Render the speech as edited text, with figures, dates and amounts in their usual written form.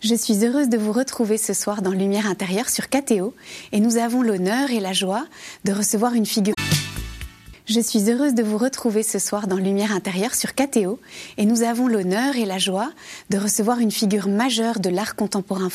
Je suis heureuse de vous retrouver ce soir dans Lumière intérieure sur KTO et nous avons l'honneur et la joie de recevoir une figure. Je suis heureuse de vous retrouver ce soir dans Lumière intérieure sur KTO et nous avons l'honneur et la joie de recevoir une figure majeure de l'art contemporain